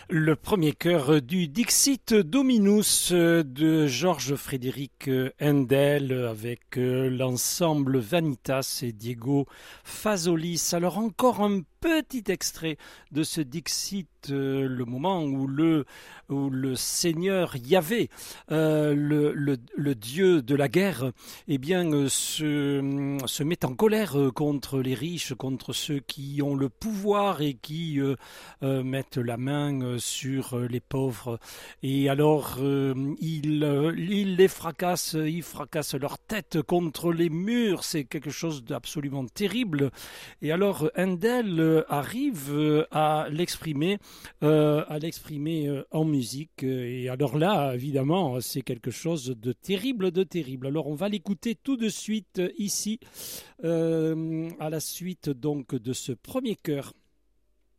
Le premier chœur du Dixit Dominus de Georges Frédéric Handel avec l'ensemble Vanitas et Diego Fazolis. Alors encore un petit extrait de ce Dixit, le moment où le Seigneur Yahvé, le Dieu de la guerre, eh bien, se met en colère contre les riches, contre ceux qui ont le pouvoir et qui mettent la main sur les pauvres. Et alors, il les fracasse, il fracasse leur tête contre les murs. C'est quelque chose d'absolument terrible. Et alors, Handel arrive à l'exprimer en musique. Et alors là, évidemment, c'est quelque chose de terrible, de terrible. Alors, on va l'écouter tout de suite ici, à la suite donc de ce premier chœur.